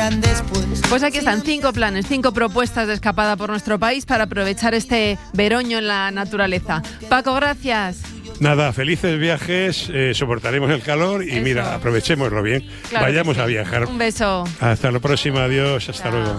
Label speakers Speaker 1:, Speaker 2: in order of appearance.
Speaker 1: volverán después.
Speaker 2: Pues aquí están 5 planes, 5 propuestas de escapada por nuestro país para aprovechar este veroño en la naturaleza. Paco, gracias.
Speaker 3: Nada, felices viajes, soportaremos el calor y
Speaker 2: Eso.
Speaker 3: mira, aprovechémoslo bien.
Speaker 2: Claro
Speaker 3: Vayamos
Speaker 2: que sí.
Speaker 3: a viajar.
Speaker 2: Un beso.
Speaker 3: Hasta la próxima, adiós, hasta
Speaker 2: Chao.
Speaker 3: luego.